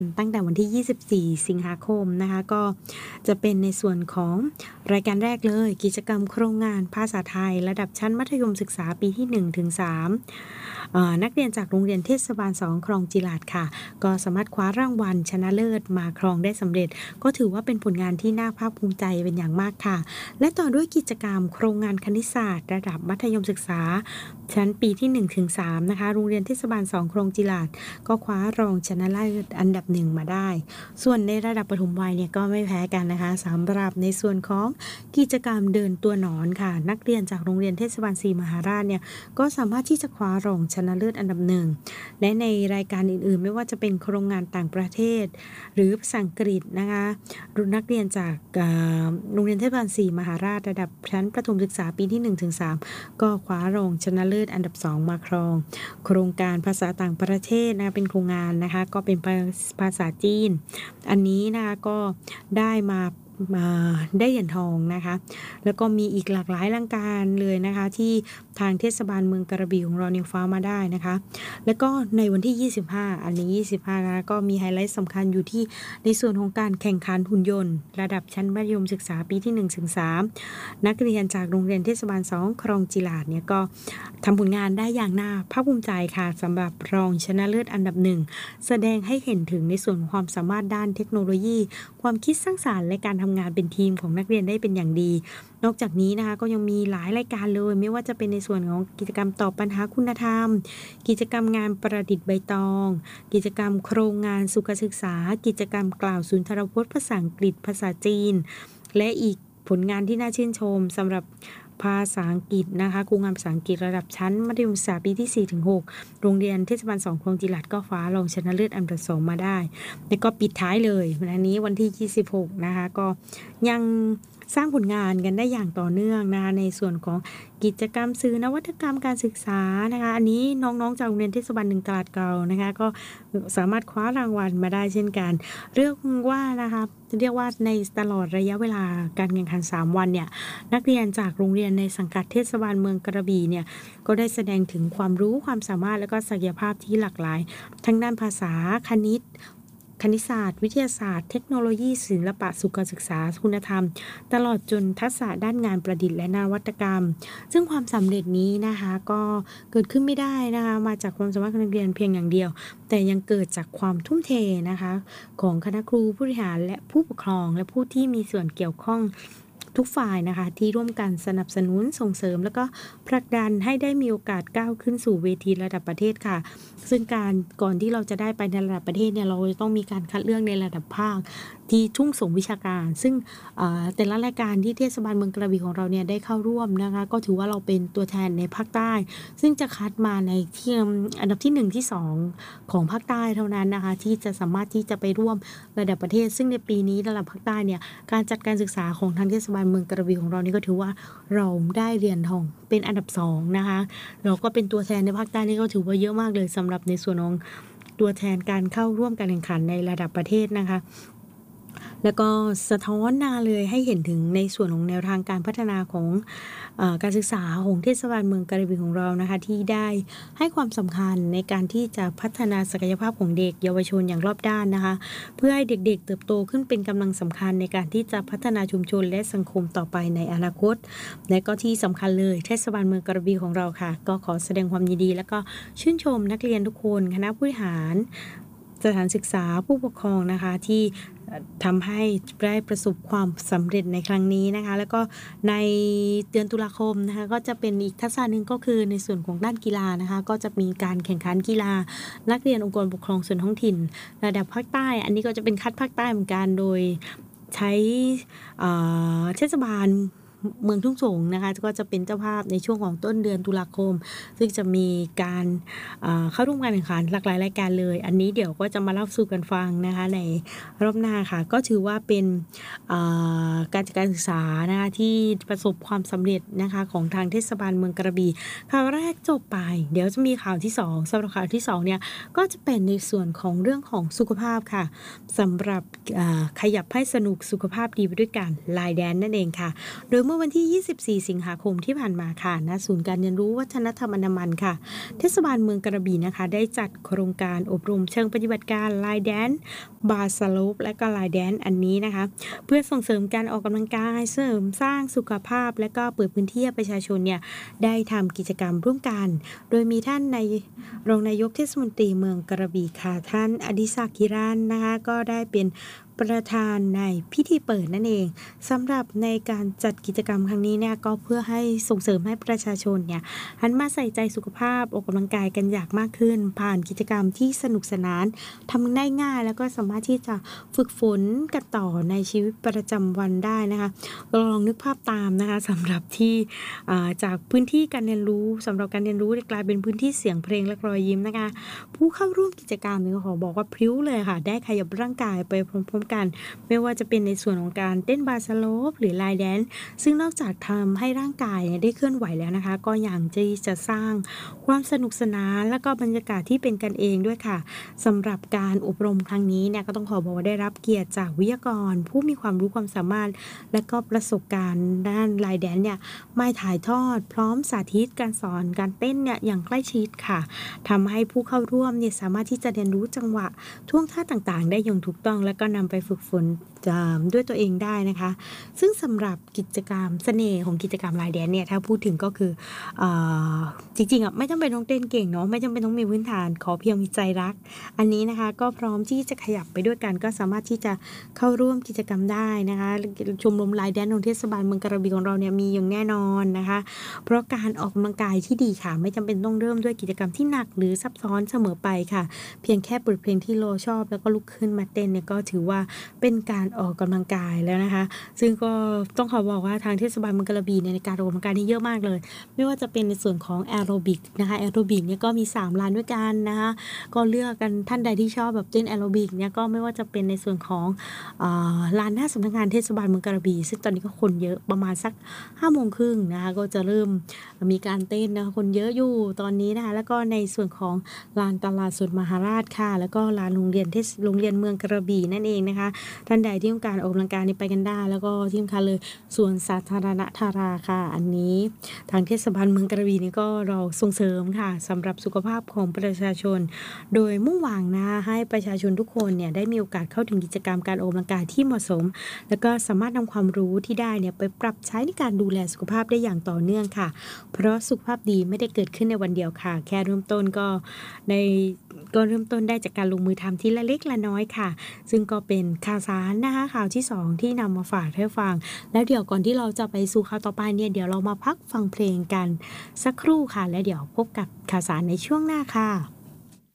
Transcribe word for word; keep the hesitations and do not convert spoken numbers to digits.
ตั้งแต่วันที่ ยี่สิบสี่ สิงหาคมนะคะก็จะเป็นในส่วนของรายการแรกเลยกิจกรรมโครงงานภาษาไทยระดับชั้นมัธยมศึกษาปีที่ หนึ่งถึงสาม เอ่อนักเรียนจากโรงเรียนเทศบาล สอง คลองจิลาดค่ะก็สามารถคว้ารางวัลชนะเลิศมาครองได้สำเร็จก็ถือว่าเป็นผลงานที่น่าภาคภูมิใจเป็นอย่างมากค่ะและต่อด้วยกิจกรรมโครงงานคณิตศาสตร์ระดับมัธยมศึกษาชั้นปีที่ หนึ่งถึงสาม นะคะโรงเรียนเทศบาล สอง คลองจิลาดก็คว้ารองชนะเลิศอันดับหนึ่งมาได้ส่วนในระดับประถมวัยเนี่ยก็ไม่แพ้กันนะคะสำหรับในส่วนของกิจกรรมเดินตัวหนอนค่ะนักเรียนจากโรงเรียนเทศบาล สี่ มหาราชเนี่ยก็สามารถที่จะคว้ารองชนะเลิศอันดับหนึ่งและในรายการอื่นๆไม่ว่าจะเป็นโครงงานต่างประเทศหรือภาษาอังกฤษนะคะรุ่นนักเรียนจากโรงเรียนเทศบาล สี่ มหาราชระดับชั้นประถมศึกษาปีที่ หนึ่งถึงสาม ก็คว้ารองชนะเลิศอันดับสองมาครองโครงการภาษาต่างประเทศนะเป็นโครงงานนะคะก็เป็นภาษาจีนอันนี้นะคะก็ได้มามาได้เหรียญทองนะคะแล้วก็มีอีกหลากหลายรายการเลยนะคะที่ทางเทศบาลเมืองกระบี่ของเราเนี่ยฟ้ามาได้นะคะแล้วก็ในวันที่ ยี่สิบห้า อันนี้ ยี่สิบห้านะก็มีไฮไลท์สำคัญอยู่ที่ในส่วนของการแข่งขันหุ่นยนต์ระดับชั้นมัธยมศึกษาปีที่ หนึ่งถึงสาม นักเรียนจากโรงเรียนเทศบาล สอง คลองจิลาดเนี่ยก็ทำผลงานได้อย่างน่าภาคภูมิใจค่ะสำหรับรองชนะเลิศอันดับหนึ่งแสดงให้เห็นถึงในส่วนของความสามารถด้านเทคโนโลยีความคิดสร้างสรรค์และการทำงานเป็นทีมของนักเรียนได้เป็นอย่างดีนอกจากนี้นะคะก็ยังมีหลายรายการเลยไม่ว่าจะเป็นในส่วนของกิจกรรมตอบปัญหาคุณธรรมกิจกรรมงานประดิษฐ์ใบตองกิจกรรมโครงงานสุขศึกษากิจกรรมกล่าวสุนทรพจน์ภาษาอังกฤษภาษาจีนและอีกผลงานที่น่าชื่นชมสำหรับภาษาอังกฤษนะคะครูงานภาษาอังกฤษระดับชั้นมัธยมศึกษาปีที่ สี่ถึงหก โรงเรียนเทศบาล สอง คลองจิลาดก็คว้ารองชนะเลิศอันดับสองมาได้แล้วก็ปิดท้ายเลยวันนี้วันที่ ยี่สิบหก นะคะก็ยังสร้างผลงานกันได้อย่างต่อเนื่องนะคะในส่วนของกิจกรรมสื่อนวัตกรรมการศึกษานะคะอันนี้น้องๆจากโรงเรียนเทศบาลหนึ่งตลาดเก่านะคะก็สามารถคว้ารางวัลมาได้เช่นกันเรียกว่านะคะเรียกว่าในตลอดระยะเวลาการแข่งขันสามวันเนี่ยนักเรียนจากโรงเรียนในสังกัดเทศบาลเมืองกระบี่เนี่ยก็ได้แสดงถึงความรู้ความสามารถและก็ศักยภาพที่หลากหลายทั้งด้านภาษาคณิตคณิตศาสตร์วิทยาศาสตร์เทคโนโลยีศิลปะสุขศึกษาคุณธรรมตลอดจนทักษะด้านงานประดิษฐ์และนวัตกรรมซึ่งความสำเร็จนี้นะคะก็เกิดขึ้นไม่ได้นะคะมาจากความสามารถของนักเรียนเพียงอย่างเดียวแต่ยังเกิดจากความทุ่มเทนะคะของคณะครูผู้บริหารและผู้ปกครองและผู้ที่มีส่วนเกี่ยวข้องทุกฝ่ายนะคะที่ร่วมกันสนับสนุนส่งเสริมแล้วก็ผลักดันให้ได้มีโอกาสก้าวขึ้นสู่เวทีระดับประเทศค่ะซึ่งการก่อนที่เราจะได้ไปในระดับประเทศเนี่ยเราจะต้องมีการคัดเลือกในระดับภาคที่ทุ่งส่งวิชาการซึ่งแต่ละรายการที่เทศบาลเมืองกระบี่ของเราเนี่ยได้เข้าร่วมนะคะก็ถือว่าเราเป็นตัวแทนในภาคใต้ซึ่งจะคัดมาในที่อันดับที่หนึ่งที่สองของภาคใต้เท่านั้นนะคะที่จะสามารถที่จะไปร่วมระดับประเทศซึ่งในปีนี้ระดับภาคใต้เนี่ยการจัดการศึกษาของทางเทศบาลเมืองกระบี่ของเรานี่ก็ถือว่าเราได้เหรียญทองเป็นอันดับสองนะคะเราก็เป็นตัวแทนในภาคใต้นี่ก็ถือว่าเยอะมากเลยสำหรับในส่วนของตัวแทนการเข้าร่วมการแข่งขันในระดับประเทศนะคะแล้วก็สะท้อนนาเลยให้เห็นถึงในส่วนของแนวทางการพัฒนาของเอ่อการศึกษาของเทศบาลเมืองกระบี่ของเรานะคะที่ได้ให้ความสำคัญในการที่จะพัฒนาศักยภาพของเด็กเยาวชนอย่างรอบด้านนะคะเพื่อให้เด็กๆเติบโตขึ้นเป็นกำลังสำคัญในการที่จะพัฒนาชุมชนและสังคมต่อไปในอนาคตและก็ที่สำคัญเลยเทศบาลเมืองกระบี่ของเราค่ะก็ขอแสดงความยินดีและก็ชื่นชมนักเรียนทุกคนคณะผู้บริหารสถานศึกษาผู้ปกครองนะคะที่ทำให้ได้ประสบความสำเร็จในครั้งนี้นะคะแล้วก็ในเดือนตุลาคมนะคะก็จะเป็นอีกทักษะหนึ่งก็คือในส่วนของด้านกีฬานะคะก็จะมีการแข่งขันกีฬานักเรียนองค์กรปกครองส่วนท้องถิ่นระดับภาคใต้อันนี้ก็จะเป็นคัดภาคใต้เหมือนกันโดยใช้เทศบาลเมืองทุ่งสงนะคะก็จะเป็นเจ้าภาพในช่วงของต้นเดือนตุลาคมซึ่งจะมีการเข้าร่วมการแข่งขันหลากหลายรายการเลยอันนี้เดี๋ยวก็จะมาเล่าสู่กันฟังนะคะในรอบหน้าค่ะก็ถือว่าเป็นการจัดการศึกษานะคะที่ประสบความสำเร็จนะคะของทางเทศบาลเมืองกระบี่ข่าวแรกจบไปเดี๋ยวจะมีข่าวที่สองสำหรับข่าวที่สองเนี่ยก็จะเป็นในส่วนของเรื่องของสุขภาพค่ะสำหรับขยับให้สนุกสุขภาพดีไปด้วยกันลายแดนนั่นเองค่ะโดยมื่อวันที่ ยี่สิบสี่ สิงหาคมที่ผ่านมาค่ะ ณ ศูนย์การเรียนรู้วัฒนธรรมอันดามันค่ะ เทศบาลเมืองกระบี่นะคะ ได้จัดโครงการอบรมเชิงปฏิบัติการ Line Dance Bar Slope และก็ Line Dance อันนี้นะคะ เพื่อส่งเสริมการออกกำลังกาย เสริมสร้างสุขภาพ และก็เปิดพื้นที่ให้ประชาชนเนี่ยได้ทำกิจกรรมร่วมกัน โดยมีท่านในรองนายกเทศมนตรีเมืองกระบี่ค่ะ ท่านอดิศักดิ์ หิรันนะคะ ก็ได้เป็นประธานในพิธีเปิดนั่นเองสำหรับในการจัดกิจกรรมครั้งนี้เนี่ยก็เพื่อให้ส่งเสริมให้ประชาชนเนี่ยหันมาใส่ใจสุขภาพออกกำลังกายกันอย่างมากขึ้น ผ่านกิจกรรมที่สนุกสนานทำได้ง่ายแล้วก็สามารถที่จะฝึกฝนกันต่อในชีวิตประจำวันได้นะคะลองนึกภาพตามนะคะสำหรับที่จากพื้นที่การเรียนรู้สำหรับการเรียนรู้กลายเป็นพื้นที่เสียงเพลงและรอยยิ้มนะคะผู้เข้าร่วมกิจกรรมเนี่ยขอบอกว่าพริ้วเลยค่ะได้ขยับร่างกายไปพร้อมๆกันไม่ว่าจะเป็นในส่วนของการเต้นบาร์สโลปหรือไลน์แดนซ์ซึ่งนอกจากทำให้ร่างกายได้เคลื่อนไหวแล้วนะคะก็ยังจะจะสร้างความสนุกสนานและก็บรรยากาศที่เป็นกันเองด้วยค่ะสำหรับการอบรมครั้งนี้เนี่ยก็ต้องขอบอกว่าได้รับเกียรติจากวิทยากรผู้มีความรู้ความสามารถและก็ประสบการณ์ด้านไลน์แดนซ์เนี่ยมาถ่ายทอดพร้อมสาธิตการสอนการเต้นเนี่ยอย่างใกล้ชิดค่ะทำให้ผู้เข้าร่วมเนี่ยสามารถที่จะเรียนรู้จังหวะท่วงท่าต่างๆได้อย่างถูกต้องแล้วก็นำไปฝึกฝนด้วยตัวเองได้นะคะซึ่งสำหรับกิจกรรมเสน่ห์ของกิจกรรมไลน์แดนซ์เนี่ยถ้าพูดถึงก็คือเอ่อจริงๆอ่ะไม่จำเป็นต้องเต้นเก่งเนาะไม่จำเป็นต้องมีพื้นฐานขอเพียงมีใจรักอันนี้นะคะก็พร้อมที่จะขยับไปด้วยกันก็สามารถที่จะเข้าร่วมกิจกรรมได้นะคะชมรมไลน์แดนซ์ของเทศบาลเมืองกระบี่ของเราเนี่ยมีอย่างแน่นอนนะคะเพราะการออกกำลังกายที่ดีค่ะไม่จำเป็นต้องเริ่มด้วยกิจกรรมที่หนักหรือซับซ้อนเสมอไปค่ะเพียงแค่เปิดเพลงที่เราชอบแล้วก็ลุกขึ้นมาเต้นเนี่ยก็ถือว่าเป็นการออกกำลังกายแล้วนะคะซึ่งก็ต้องขอบอกว่าทางเทศบาลเมืองกระบี่ในการออกกำลังกายนี่เยอะมากเลยไม่ว่าจะเป็นในส่วนของแอโรบิกนะคะแอโรบิกเนี่ยก็มีสามลานด้วยกันนะคะก็เลือกกันท่านใดที่ชอบแบบเต้นแอโรบิกเนี่ยก็ไม่ว่าจะเป็นในส่วนของลานหน้าสำนักงานเทศบาลเมืองกระบี่ซึ่งตอนนี้ก็คนเยอะประมาณสักห้าโมงครึ่งนะคะก็จะเริ่มมีการเต้นนะคะคนเยอะอยู่ตอนนี้นะคะแล้วก็ในส่วนของลานตลาดสดมหาราชค่ะแล้วก็ลานโรงเรียนเทศโรงเรียนเมืองกระบี่นั่นเองนะคะท่านใดที่ต้องการออกกำลังกายนี่ไปกันได้แล้วก็ที่สำคัญเลยส่วนสาธารณธาราค่ะอันนี้ทางเทศบาลเมืองกระบี่นี่ก็เราส่งเสริมค่ะสำหรับสุขภาพของประชาชนโดยมุ่งหวังนะให้ประชาชนทุกคนเนี่ยได้มีโอกาสเข้าถึงกิจกรรมการออกกำลังกายที่เหมาะสมแล้วก็สามารถนำความรู้ที่ได้เนี่ยไปปรับใช้ในการดูแลสุขภาพได้อย่างต่อเนื่องค่ะเพราะสุขภาพดีไม่ได้เกิดขึ้นในวันเดียวค่ะแค่เริ่มต้นก็ในก็เริ่มต้นได้จากการลงมือทำทีละเล็กละน้อยค่ะซึ่งก็เป็นข่าวสารนะคะข่าวที่สองที่นำมาฝากให้ฟังแล้วเดี๋ยวก่อนที่เราจะไปสู่ข่าวต่อไปเนี่ยเดี๋ยวเรามาพักฟังเพลงกันสักครู่ค่ะแล้วเดี๋ยวพบกับข่าวสารในช่วงหน้าค่ะ